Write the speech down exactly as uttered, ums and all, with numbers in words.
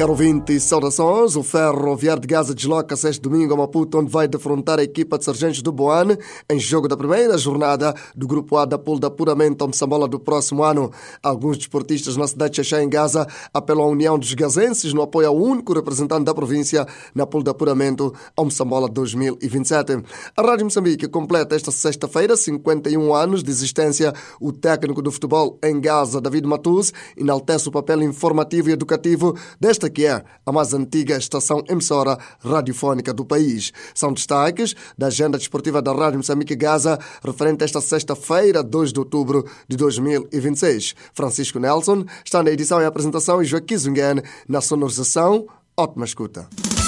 Caro ouvinte, saudações. O Ferroviário de Gaza desloca-se este domingo a Maputo, onde vai defrontar a equipa de Sargentos do Boane em jogo da primeira jornada do Grupo A da Pool de Apuramento ao Moçambola do próximo ano. Alguns desportistas na cidade de Xaxá, em Gaza, apelam à união dos gazenses no apoio ao único representante da província na Pool de Apuramento ao Moçambola dois mil e vinte e sete. A Rádio Moçambique completa esta sexta-feira cinquenta e um anos de existência. O técnico do futebol em Gaza, David Matus, enaltece o papel informativo e educativo desta que é a mais antiga estação emissora radiofónica do país. São destaques da agenda desportiva da Rádio Moçambique Gaza, referente a esta sexta-feira, dois de outubro de dois mil e vinte e seis. Francisco Nelson está na edição e apresentação e Joaquim Zungen na sonorização. Ótima escuta.